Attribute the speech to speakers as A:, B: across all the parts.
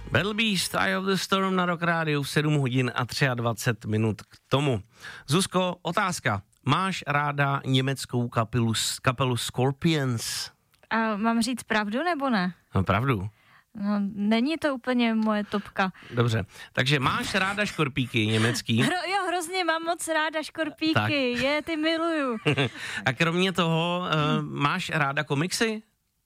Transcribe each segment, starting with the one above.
A: Battle Beast, Eye of the Storm na Rock Rádiu v 7 hodin a 23 minut k tomu. Zuzko, otázka. Máš ráda německou kapelu Scorpions?
B: A mám říct pravdu nebo ne?
A: No, pravdu.
B: No, není to úplně moje topka.
A: Dobře, takže máš ráda škorpíky německý?
B: Hrozně mám moc ráda škorpíky, ty miluju.
A: A kromě toho, máš ráda komiksy?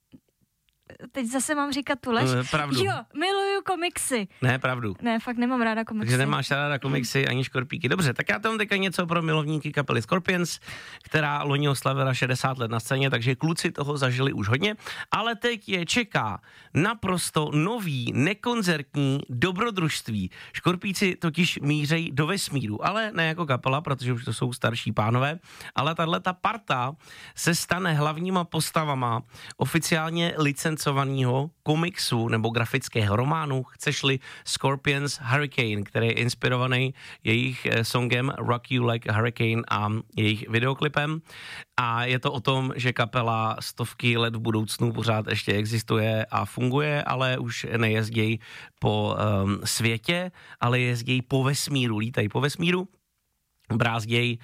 B: Teď zase mám říkat tu lež?
A: Pravdu.
B: Jo, miluju komiksy.
A: Ne, pravdu.
B: Ne, fakt nemám ráda komiksy.
A: Takže nemáš ráda komiksy ani škorpíky. Dobře, tak já tam teďka něco pro milovníky kapely Scorpions, která loni oslavila 60 let na scéně, takže kluci toho zažili už hodně, ale teď je čeká naprosto nový, nekoncertní dobrodružství. Škorpíci totiž mířejí do vesmíru, ale ne jako kapela, protože už to jsou starší pánové, ale tato parta se stane hlavníma postavama oficiálně licencovaného komiksu nebo grafického románu, chceš-li Scorpions Hurricane, který je inspirovaný jejich songem Rock You Like a Hurricane a jejich videoklipem. A je to o tom, že kapela stovky let v budoucnu pořád ještě existuje a funguje, ale už nejezdějí po světě, ale jezdějí po vesmíru, lítají po vesmíru, brázdějí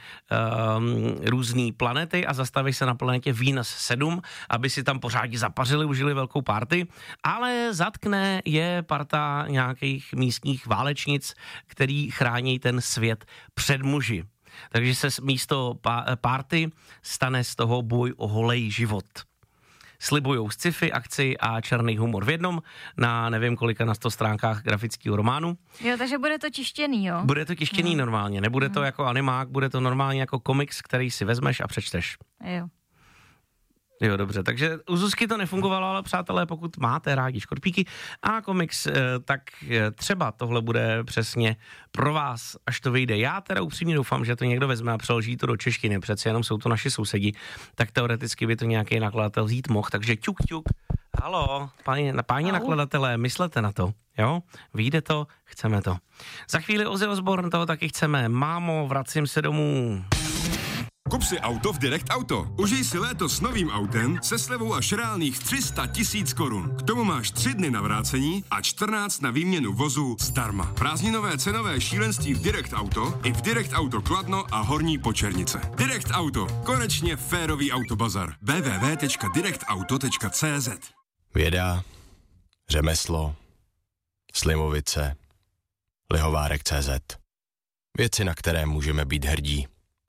A: různý planety a zastaví se na planetě Venus 7, aby si tam pořádně zapařili, užili velkou party, ale zatkne je parta nějakých místních válečnic, který chrání ten svět před muži. Takže se místo party stane z toho boj o holej život. Slibujou sci-fi, akci a černý humor v jednom na nevím kolika na 100 stránkách grafického románu.
B: Jo, takže bude to tištěný, jo?
A: Bude to tištěný normálně, nebude to jako animák, bude to normálně jako komiks, který si vezmeš a přečteš.
B: Jo.
A: Jo, dobře, takže u Zuzky to nefungovalo, ale přátelé, pokud máte rádi škorpíky a komiks, tak třeba tohle bude přesně pro vás, až to vyjde. Já teda upřímně doufám, že to někdo vezme a přeloží to do češtiny, přece jenom jsou to naši sousedi, tak teoreticky by to nějaký nakladatel vzít mohl, takže ťuk, halo, páni nakladatelé, myslete na to, jo, vyjde to, chceme to. Za chvíli Ozzy Osbourne, toho taky chceme, mámo, vracím se domů.
C: Kup si auto v Direct Auto. Užij si léto s novým autem se slevou až reálných 300 000 korun. K tomu máš 3 dny na vrácení a 14 na výměnu vozu zdarma. Prázdninové cenové šílenství v Direct Auto i v Direct Auto Kladno a Horní Počernice. Direct Auto. Konečně férový autobazar. www.directauto.cz.
D: Věda, řemeslo, slivovice, lihovárek.cz. Věci, na které můžeme být hrdí.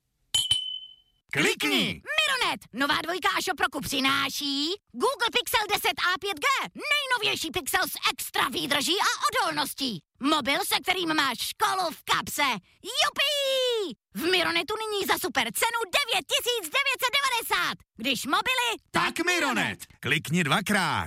E: Klikni! Mironet! Nová dvojka a Shoproku přináší Google Pixel 10a 5G. Nejnovější Pixel s extra výdrží a odolností. Mobil, se kterým máš školu v kapse. Jupí! V Mironetu nyní za super cenu 9990. Když mobily,
F: tak Mironet! Klikni 2krát.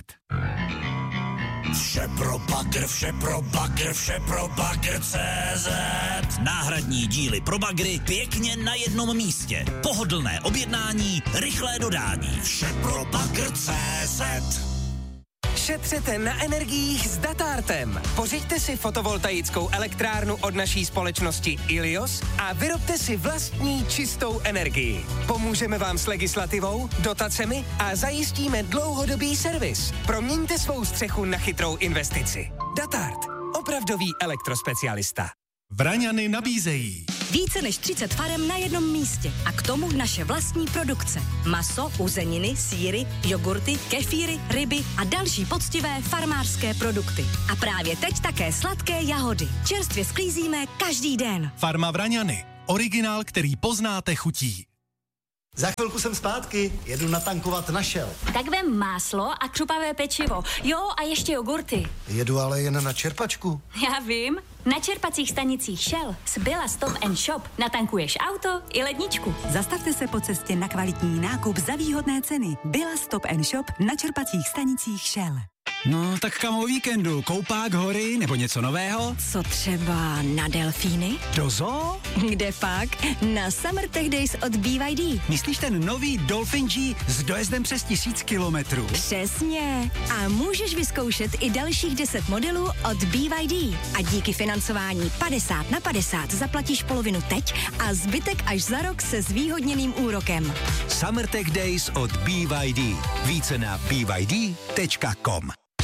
G: Vše pro bagr, vše pro bagr, vše pro bagr.cz. Náhradní díly pro bagry pěkně na jednom místě. Pohodlné objednání, rychlé dodání. Vše pro bagr.cz.
H: Šetřete na energiích s Datartem. Pořiďte si fotovoltaickou elektrárnu od naší společnosti Ilios a vyrobte si vlastní čistou energii. Pomůžeme vám s legislativou, dotacemi a zajistíme dlouhodobý servis. Proměňte svou střechu na chytrou investici. Datart. Opravdový elektrospecialista.
F: Vraňany nabízejí
I: více než 30 farem na jednom místě a k tomu naše vlastní produkce. Maso, uzeniny, sýry, jogurty, kefíry, ryby a další poctivé farmářské produkty. A právě teď také sladké jahody. Čerstvě sklízíme každý den.
F: Farma Vraňany. Originál, který poznáte chutí.
J: Za chvilku jsem zpátky, jedu natankovat na Shell.
I: Tak vem máslo a křupavé pečivo. Jo, a ještě jogurty.
J: Jedu ale jen na čerpačku.
I: Já vím. Na čerpacích stanicích Shell z Billa Stop & Shop natankuješ auto i ledničku.
K: Zastavte se po cestě na kvalitní nákup za výhodné ceny. Billa Stop & Shop na čerpacích stanicích Shell.
L: No, tak kam o víkendu? Koupák, hory nebo něco nového?
I: Co třeba na delfíny?
L: Do zoo?
I: Kde pak? Na Summer Tech Days od BYD.
L: Myslíš ten nový Dolphin G s dojezdem přes 1000 kilometrů?
I: Přesně. A můžeš vyzkoušet i dalších 10 modelů od BYD. A díky financování 50/50 zaplatíš polovinu teď a zbytek až za rok se zvýhodněným úrokem.
M: Summer Tech Days od BYD. Více na byd.com.